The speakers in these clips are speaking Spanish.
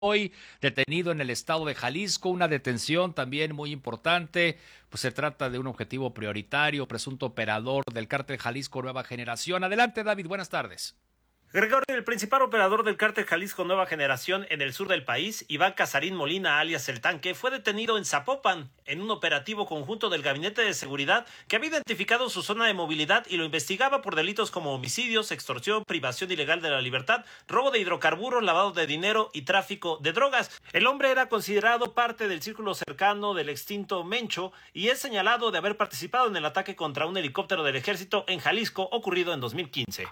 hoy detenido en el estado de Jalisco, una detención también muy importante, pues se trata de un objetivo prioritario, presunto operador del cártel Jalisco Nueva Generación. Adelante, David, buenas tardes. Gregorio, el principal operador del cártel Jalisco Nueva Generación en el sur del país, Iván Casarín Molina, alias El Tanque, fue detenido en Zapopan en un operativo conjunto del Gabinete de Seguridad que había identificado su zona de movilidad y lo investigaba por delitos como homicidios, extorsión, privación ilegal de la libertad, robo de hidrocarburos, lavado de dinero y tráfico de drogas. El hombre era considerado parte del círculo cercano del extinto Mencho y es señalado de haber participado en el ataque contra un helicóptero del ejército en Jalisco ocurrido en 2015.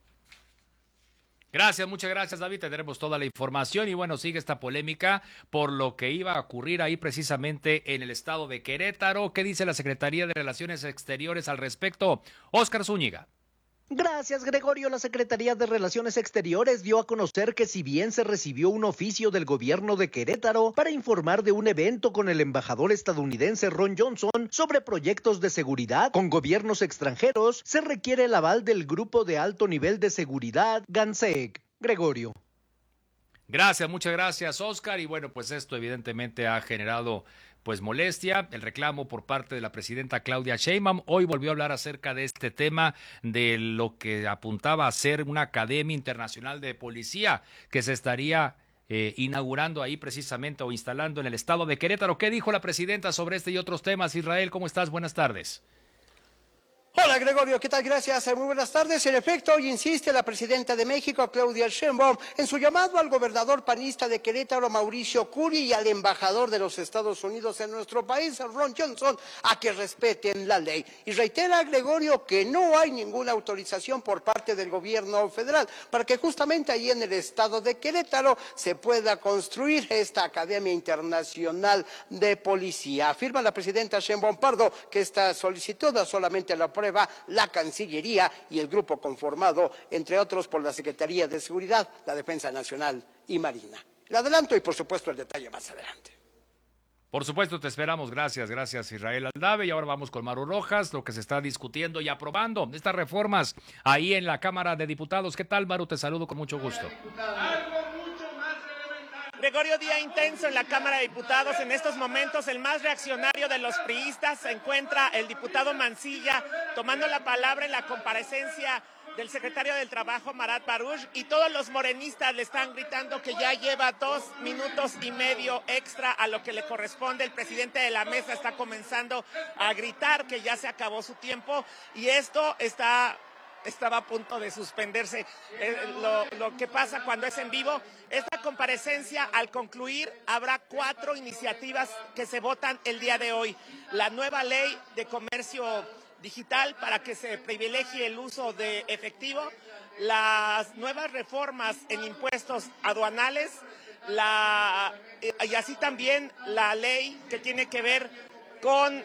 Gracias, muchas gracias, David. Tendremos toda la información y bueno, sigue esta polémica por lo que iba a ocurrir ahí precisamente en el estado de Querétaro. ¿Qué dice la Secretaría de Relaciones Exteriores al respecto? Óscar Zúñiga. Gracias, Gregorio. La Secretaría de Relaciones Exteriores dio a conocer que si bien se recibió un oficio del gobierno de Querétaro para informar de un evento con el embajador estadounidense Ron Johnson sobre proyectos de seguridad con gobiernos extranjeros, se requiere el aval del Grupo de Alto Nivel de Seguridad, GANSEC. Gregorio. Gracias, muchas gracias, Óscar. Y bueno, pues esto evidentemente ha generado pues molestia, el reclamo por parte de la presidenta Claudia Sheinbaum. Hoy volvió a hablar acerca de este tema, de lo que apuntaba a ser una academia internacional de policía que se estaría inaugurando ahí precisamente o instalando en el estado de Querétaro. ¿Qué dijo la presidenta sobre este y otros temas? Israel, ¿cómo estás? Buenas tardes. Hola Gregorio, ¿qué tal? Gracias, muy buenas tardes. En efecto, hoy insiste la presidenta de México, Claudia Sheinbaum, en su llamado al gobernador panista de Querétaro, Mauricio Curi, y al embajador de los Estados Unidos en nuestro país, Ron Johnson, a que respeten la ley. Y reitera, Gregorio, que no hay ninguna autorización por parte del gobierno federal para que justamente ahí en el estado de Querétaro se pueda construir esta Academia Internacional de Policía. Afirma la presidenta Sheinbaum Pardo que esta solicitud solamente la aprueba la Cancillería y el grupo conformado, entre otros, por la Secretaría de Seguridad, la Defensa Nacional y Marina. Le adelanto y, por supuesto, el detalle más adelante. Por supuesto, te esperamos. Gracias, gracias, Israel Aldave. Y ahora vamos con Maru Rojas, lo que se está discutiendo y aprobando estas reformas ahí en la Cámara de Diputados. ¿Qué tal, Maru? Te saludo con mucho gusto. Gregorio, día intenso en la Cámara de Diputados. En estos momentos el más reaccionario de los priistas se encuentra el diputado Mancilla tomando la palabra en la comparecencia del secretario del Trabajo, Marat Baruch, y todos los morenistas le están gritando que ya lleva 2 minutos y medio extra a lo que le corresponde. El presidente de la mesa está comenzando a gritar que ya se acabó su tiempo y esto estaba a punto de suspenderse. Lo que pasa cuando es en vivo, esta comparecencia al concluir habrá 4 iniciativas que se votan el día de hoy. La nueva ley de comercio digital para que se privilegie el uso de efectivo, las nuevas reformas en impuestos aduanales, y así también la ley que tiene que ver con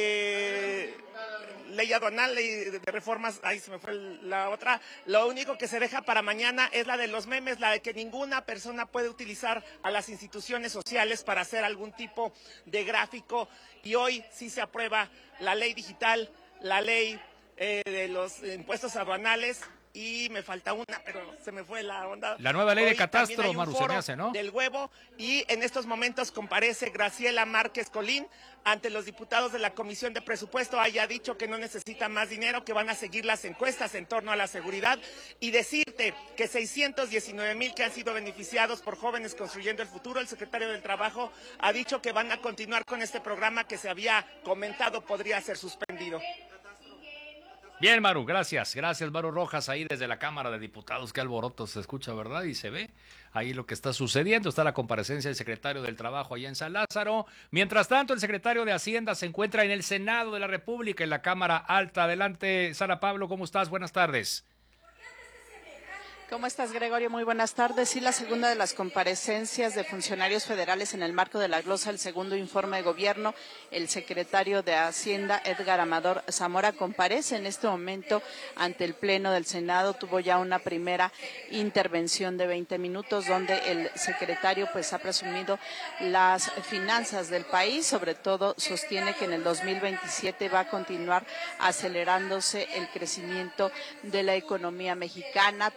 ley aduanal, ley de reformas, ahí se me fue la otra. Lo único que se deja para mañana es la de los memes, la de que ninguna persona puede utilizar a las instituciones sociales para hacer algún tipo de gráfico. Y hoy sí se aprueba la ley digital, la ley de los impuestos aduanales. Y me falta una, pero se me fue la onda. La nueva ley de catastro, Maru, se me hace, ¿no? Del huevo, y en estos momentos comparece Graciela Márquez Colín ante los diputados de la Comisión de Presupuesto. Haya dicho que no necesita más dinero, que van a seguir las encuestas en torno a la seguridad, y decirte que 619,000 que han sido beneficiados por Jóvenes Construyendo el Futuro. El secretario del Trabajo ha dicho que van a continuar con este programa que se había comentado podría ser suspendido. Bien, Maru, gracias. Gracias, Maru Rojas, ahí desde la Cámara de Diputados. Qué alboroto se escucha, ¿verdad? Y se ve ahí lo que está sucediendo. Está la comparecencia del secretario del Trabajo allá en San Lázaro. Mientras tanto, el secretario de Hacienda se encuentra en el Senado de la República, en la Cámara Alta. Adelante, Sara Pablo, ¿cómo estás? Buenas tardes. ¿Cómo estás, Gregorio? Muy buenas tardes. Sí, la segunda de las comparecencias de funcionarios federales en el marco de la glosa del segundo informe de gobierno. El secretario de Hacienda, Edgar Amador Zamora, comparece en este momento ante el Pleno del Senado. Tuvo ya una primera intervención de 20 minutos donde el secretario ha presumido las finanzas del país. Sobre todo sostiene que en el 2027 va a continuar acelerándose el crecimiento de la economía mexicana. También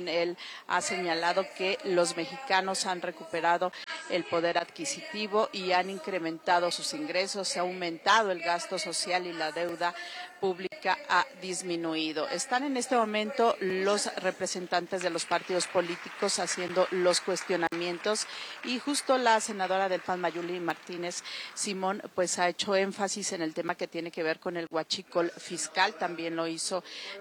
También él ha señalado que los mexicanos han recuperado el poder adquisitivo y han incrementado sus ingresos, se ha aumentado el gasto social y la deuda pública ha disminuido. Están en este momento los representantes de los partidos políticos haciendo los cuestionamientos y justo la senadora del PAN, Mayuli Martínez Simón, pues ha hecho énfasis en el tema que tiene que ver con el huachicol fiscal. También lo hizo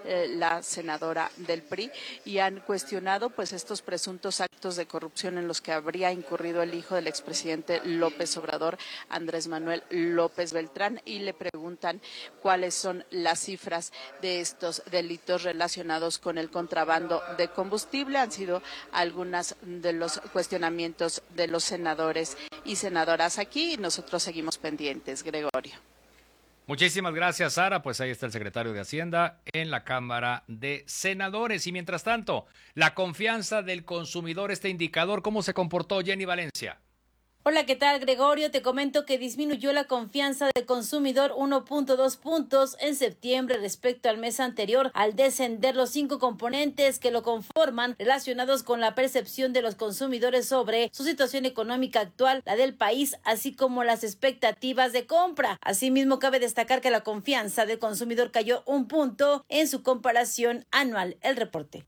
la senadora del PRI y han cuestionado pues estos presuntos actos de corrupción en los que habría incurrido el hijo del expresidente López Obrador, Andrés Manuel López Beltrán, y le preguntan cuáles son las cifras de estos delitos relacionados con el contrabando de combustible. Han sido algunas de los cuestionamientos de los senadores y senadoras aquí y nosotros seguimos pendientes. Gregorio. Muchísimas gracias, Sara. Pues ahí está el secretario de Hacienda en la Cámara de Senadores. Y mientras tanto, la confianza del consumidor, este indicador, ¿cómo se comportó Jenny Valencia? Hola, ¿qué tal, Gregorio? Te comento que disminuyó la confianza del consumidor 1.2 puntos en septiembre respecto al mes anterior, al descender los 5 componentes que lo conforman relacionados con la percepción de los consumidores sobre su situación económica actual, la del país, así como las expectativas de compra. Asimismo, cabe destacar que la confianza del consumidor cayó 1 punto en su comparación anual. El reporte.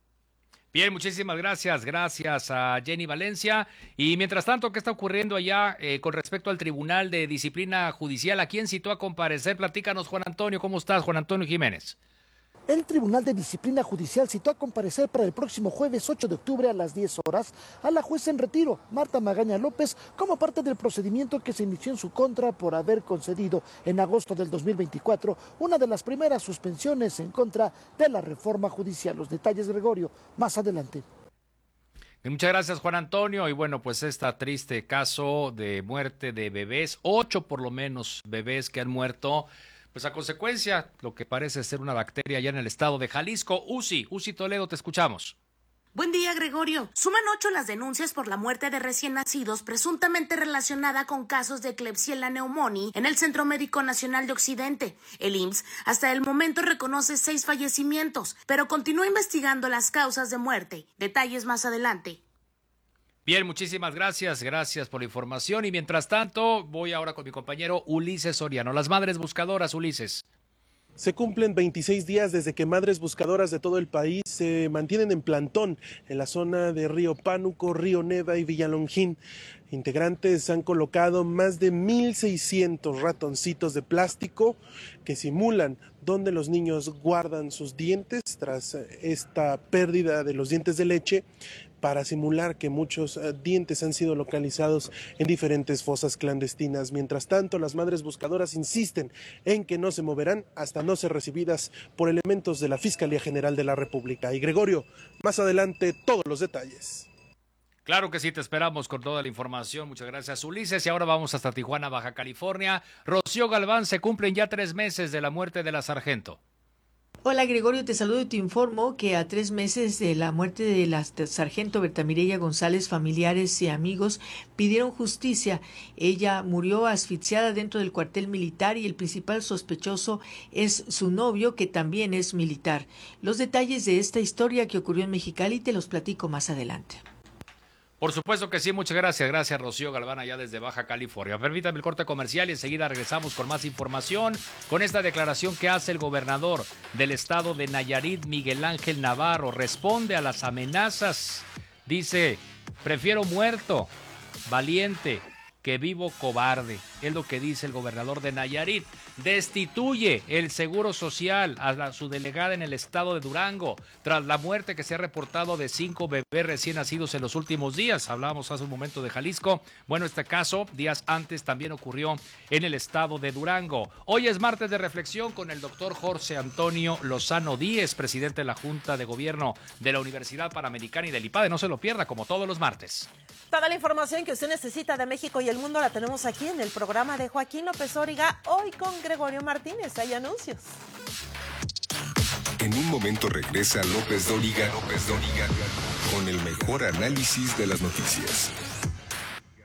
Bien, muchísimas gracias. Gracias a Jenny Valencia. Y mientras tanto, ¿qué está ocurriendo allá con respecto al Tribunal de Disciplina Judicial? ¿A quién citó a comparecer? Platícanos, Juan Antonio. ¿Cómo estás, Juan Antonio Jiménez? El Tribunal de Disciplina Judicial citó a comparecer para el próximo jueves 8 de octubre a las 10 horas a la jueza en retiro, Marta Magaña López, como parte del procedimiento que se inició en su contra por haber concedido en agosto del 2024 una de las primeras suspensiones en contra de la reforma judicial. Los detalles, Gregorio, más adelante. Muchas gracias, Juan Antonio. Y bueno, pues este triste caso de muerte de bebés, 8 por lo menos bebés que han muerto, pues a consecuencia, lo que parece ser una bacteria allá en el estado de Jalisco. Uzi Toledo, te escuchamos. Buen día, Gregorio. Suman 8 las denuncias por la muerte de recién nacidos presuntamente relacionada con casos de Klebsiella pneumoniae en el Centro Médico Nacional de Occidente. El IMSS hasta el momento reconoce 6 fallecimientos, pero continúa investigando las causas de muerte. Detalles más adelante. Bien, muchísimas gracias. Gracias por la información. Y mientras tanto, voy ahora con mi compañero Ulises Soriano. Las Madres Buscadoras, Ulises. Se cumplen 26 días desde que Madres Buscadoras de todo el país se mantienen en plantón en la zona de Río Pánuco, Río Neva y Villalongín. Integrantes han colocado más de 1,600 ratoncitos de plástico que simulan donde los niños guardan sus dientes tras esta pérdida de los dientes de leche, para simular que muchos dientes han sido localizados en diferentes fosas clandestinas. Mientras tanto, las Madres Buscadoras insisten en que no se moverán hasta no ser recibidas por elementos de la Fiscalía General de la República. Y Gregorio, más adelante todos los detalles. Claro que sí, te esperamos con toda la información. Muchas gracias, Ulises. Y ahora vamos hasta Tijuana, Baja California. Rocío Galván, se cumplen ya 3 meses de la muerte de la sargento. Hola, Gregorio, te saludo y te informo que a 3 meses de la muerte de la sargento Berta Mireya González, familiares y amigos pidieron justicia. Ella murió asfixiada dentro del cuartel militar y el principal sospechoso es su novio, que también es militar. Los detalles de esta historia que ocurrió en Mexicali te los platico más adelante. Por supuesto que sí, muchas gracias. Gracias, Rocío Galván, allá desde Baja California. Permítame el corte comercial y enseguida regresamos con más información, con esta declaración que hace el gobernador del estado de Nayarit, Miguel Ángel Navarro. Responde a las amenazas. Dice, prefiero muerto, valiente, que vivo cobarde. Es lo que dice el gobernador de Nayarit. Destituye el Seguro Social a su delegada en el estado de Durango tras la muerte que se ha reportado de 5 bebés recién nacidos en los últimos días. Hablábamos hace un momento de Jalisco. Bueno, este caso, días antes, también ocurrió en el estado de Durango. Hoy es martes de reflexión con el doctor Jorge Antonio Lozano Díez, presidente de la Junta de Gobierno de la Universidad Panamericana y del IPADE. No se lo pierda, como todos los martes. Toda la información que usted necesita de México y el mundo la tenemos aquí en el programa de Joaquín López Dóriga, hoy con Gregorio Martínez. Hay anuncios. En un momento regresa López Dóriga con el mejor análisis de las noticias.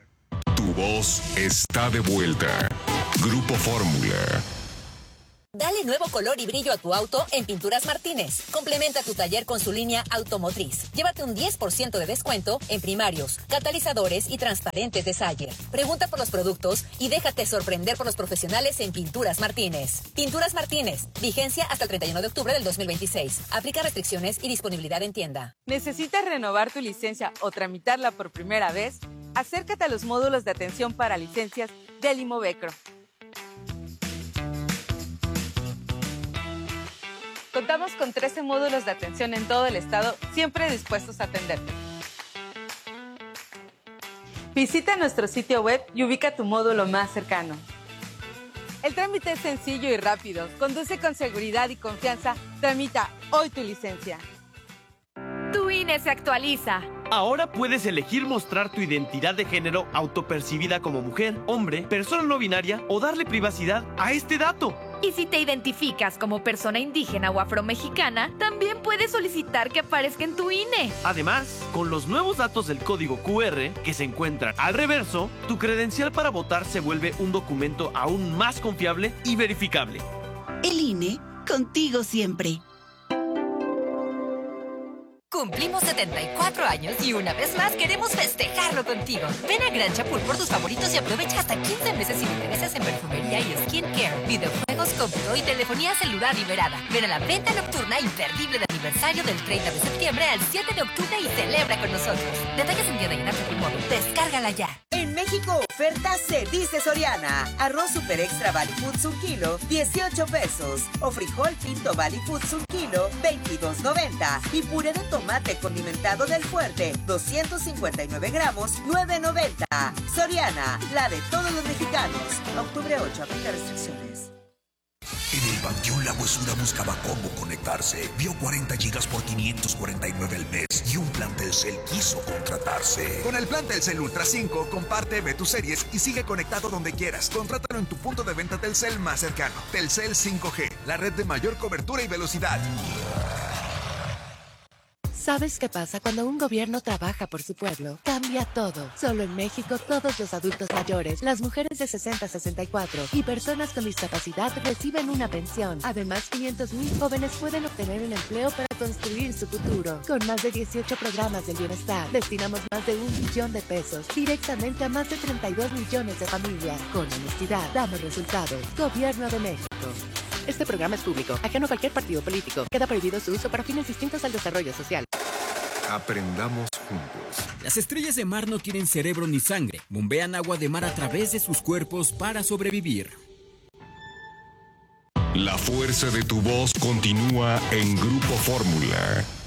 Tu voz está de vuelta. Grupo Fórmula. Da Dale nuevo color y brillo a tu auto en Pinturas Martínez. Complementa tu taller con su línea automotriz. Llévate un 10% de descuento en primarios, catalizadores y transparentes de Sayer. Pregunta por los productos y déjate sorprender por los profesionales en Pinturas Martínez. Pinturas Martínez. Vigencia hasta el 31 de octubre del 2026. Aplica restricciones y disponibilidad en tienda. ¿Necesitas renovar tu licencia o tramitarla por primera vez? Acércate a los módulos de atención para licencias del Imovecro. Contamos con 13 módulos de atención en todo el estado, siempre dispuestos a atenderte. Visita nuestro sitio web y ubica tu módulo más cercano. El trámite es sencillo y rápido. Conduce con seguridad y confianza. Tramita hoy tu licencia. Tu INE se actualiza. Ahora puedes elegir mostrar tu identidad de género autopercibida como mujer, hombre, persona no binaria o darle privacidad a este dato. Y si te identificas como persona indígena o afromexicana, también puedes solicitar que aparezca en tu INE. Además, con los nuevos datos del código QR que se encuentran al reverso, tu credencial para votar se vuelve un documento aún más confiable y verificable. El INE, contigo siempre. Cumplimos 74 años y una vez más queremos festejarlo contigo. Ven a Gran Chapul por tus favoritos y aprovecha hasta 15 meses sin intereses en perfumería y skincare, videojuegos, cómputo y telefonía celular liberada. Ven a la venta nocturna imperdible de aniversario del 30 de septiembre al 7 de octubre y celebra con nosotros. Detalles en tienda y en app móvil. Descárgala ya. En México, oferta se dice Soriana. Arroz Super Extra Valley Foods 1 kilo, 18 pesos. O frijol pinto Valley Foods 1 kilo, 22.90. Y puré de tomate condimentado del Fuerte, 259 gramos, 9.90. Soriana, la de todos los mexicanos. Octubre 8, aplica restricciones. En el Panteón La Huesura buscaba cómo conectarse. Vio 40 gigas por 549 al mes y un plan Telcel quiso contratarse. Con el plan Telcel Ultra 5, comparte, ve tus series y sigue conectado donde quieras. Contrátalo en tu punto de venta Telcel más cercano. Telcel 5G, la red de mayor cobertura y velocidad. ¿Sabes qué pasa cuando un gobierno trabaja por su pueblo? Cambia todo. Solo en México, todos los adultos mayores, las mujeres de 60 a 64 y personas con discapacidad reciben una pensión. Además, 500,000 jóvenes pueden obtener un empleo para construir su futuro. Con más de 18 programas de bienestar, destinamos más de 1 billón de pesos directamente a más de 32 millones de familias. Con honestidad, damos resultados. Gobierno de México. Este programa es público, ajeno a cualquier partido político. Queda prohibido su uso para fines distintos al desarrollo social. Aprendamos juntos. Las estrellas de mar no tienen cerebro ni sangre. Bombean agua de mar a través de sus cuerpos para sobrevivir. La fuerza de tu voz continúa en Grupo Fórmula.